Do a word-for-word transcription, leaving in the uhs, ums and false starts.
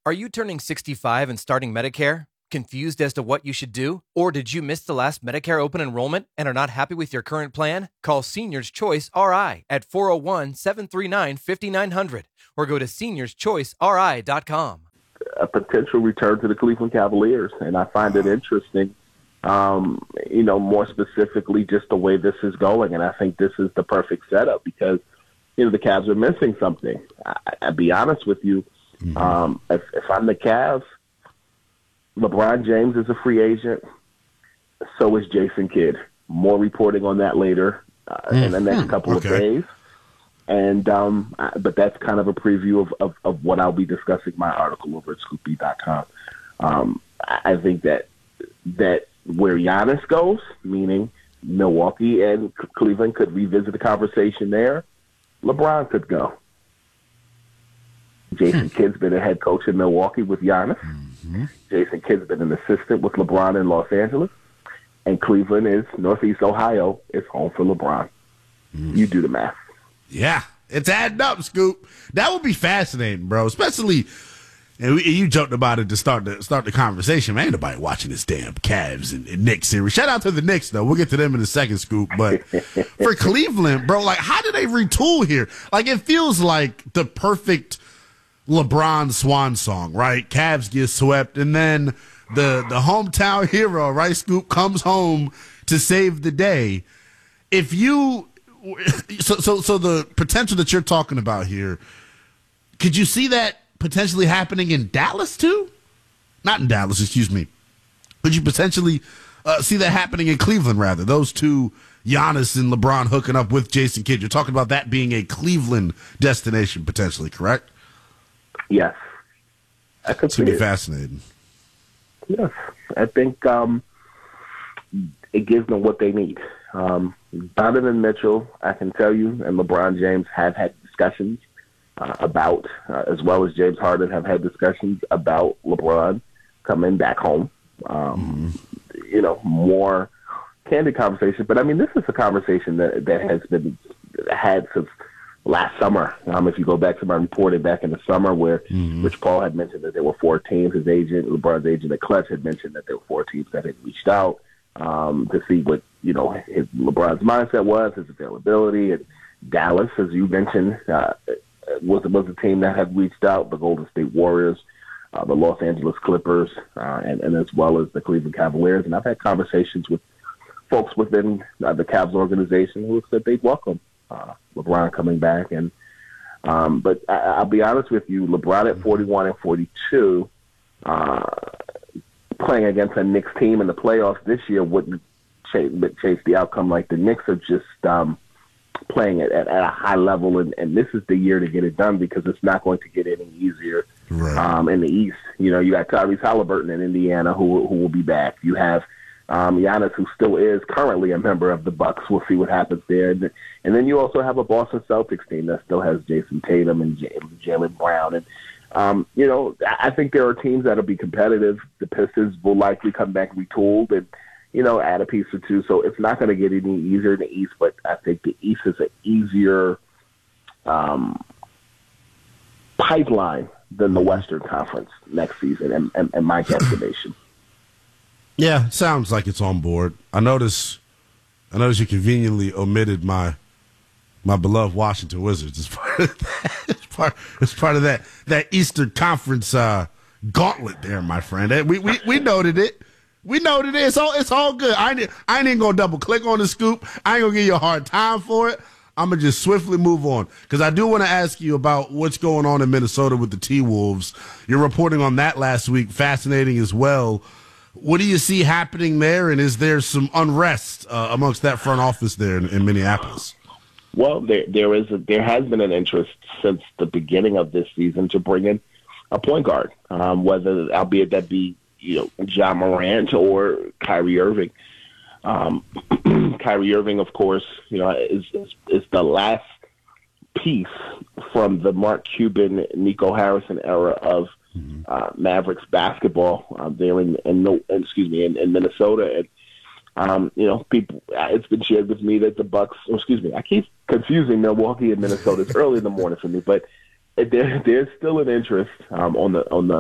Are you turning sixty-five and starting Medicare? Confused as to what you should do? Or did you miss the last Medicare open enrollment and are not happy with your current plan? Call Seniors Choice R I at four oh one, seven three nine, five nine zero zero or go to seniors choice r i dot com. A potential return to the Cleveland Cavaliers, and I find it interesting, um, you know, more specifically just the way this is going, and I think this is the perfect setup because, you know, the Cavs are missing something. I, I'll be honest with you. Mm-hmm. Um, if, if I'm the Cavs, LeBron James is a free agent. So is Jason Kidd. More reporting on that later uh, mm. in the next couple okay. of days. And um, I, but that's kind of a preview of, of, of what I'll be discussing in my article over at scoop b dot com. Um, I think that that where Giannis goes, meaning Milwaukee and Cleveland could revisit the conversation there, LeBron could go. Jason Kidd's been a head coach in Milwaukee with Giannis. Mm-hmm. Jason Kidd's been an assistant with LeBron in Los Angeles. And Cleveland is Northeast Ohio. It's home for LeBron. Mm. You do the math. Yeah, it's adding up, Scoop. That would be fascinating, bro. Especially, and we, you joked about it to start the start the conversation. Man, ain't nobody watching this damn Cavs and, and Knicks series. Shout out to the Knicks, though. We'll get to them in a second, Scoop. But for Cleveland, bro, like, how do they retool here? Like, it feels like the perfect LeBron swan song, right? Cavs get swept, and then the the hometown hero, right, Scoop, comes home to save the day. If you so so so the potential that you're talking about here, could you see that potentially happening in Dallas too? Not in Dallas, excuse me. Could you potentially uh, see that happening in Cleveland, rather? Those two, Giannis and LeBron, hooking up with Jason Kidd. You're talking about that being a Cleveland destination potentially, correct? Yes. I could it's going to be fascinating. Yes. I think um, it gives them what they need. Um, Donovan Mitchell, I can tell you, and LeBron James have had discussions uh, about, uh, as well as James Harden have had discussions about LeBron coming back home. Um, mm-hmm. You know, more candid conversation. But, I mean, this is a conversation that, that has been had since last summer. Um, if you go back to my reporting back in the summer where mm-hmm. Rich Paul had mentioned that there were four teams, his agent, LeBron's agent at Clutch had mentioned that there were four teams that had reached out um, to see what, you know, his, LeBron's mindset was, his availability. And Dallas, as you mentioned, uh, was, was a team that had reached out, the Golden State Warriors, uh, the Los Angeles Clippers, uh, and, and as well as the Cleveland Cavaliers. And I've had conversations with folks within uh, the Cavs organization who said they'd welcome Uh, LeBron coming back. And um, but I, I'll be honest with you, LeBron at forty-one and forty-two, uh, playing against a Knicks team in the playoffs this year wouldn't chase, chase the outcome. Like the Knicks are just um, playing at, at, at a high level, and, and this is the year to get it done because it's not going to get any easier right. um, in the East. You know, you got Tyrese Halliburton in Indiana who who will be back. You have Um, Giannis, who still is currently a member of the Bucks. We'll see what happens there. And, and then you also have a Boston Celtics team that still has Jason Tatum and Jaylen Brown. And, um, you know, I think there are teams that will be competitive. The Pistons will likely come back retooled and, you know, add a piece or two. So it's not going to get any easier in the East, but I think the East is an easier um, pipeline than the Western Conference next season, and, and, and my guesstimation. Yeah, sounds like it's on board. I notice I notice you conveniently omitted my my beloved Washington Wizards as part of that. It's part, it's part of that that Eastern Conference uh, gauntlet there, my friend. We we we noted it. We noted it. It's all it's all good. I ain't, I ain't even gonna double click on the scoop. I ain't gonna give you a hard time for it. I'm gonna just swiftly move on because I do want to ask you about what's going on in Minnesota with the T-Wolves. You're reporting on that last week. Fascinating as well. What do you see happening there, and is there some unrest uh, amongst that front office there in, in Minneapolis? Well, there there is a, there has been an interest since the beginning of this season to bring in a point guard, um, whether albeit that be you know Ja Morant or Kyrie Irving. Um, Kyrie Irving, of course, you know is, is is the last piece from the Mark Cuban, Nico Harrison era of Mm-hmm. Uh, Mavericks basketball uh, there in, in no, excuse me, in, in Minnesota, and um, you know, people. It's been shared with me that the Bucks, or excuse me, I keep confusing Milwaukee and Minnesota. It's early in the morning for me, but there, there's still an interest um, on the on the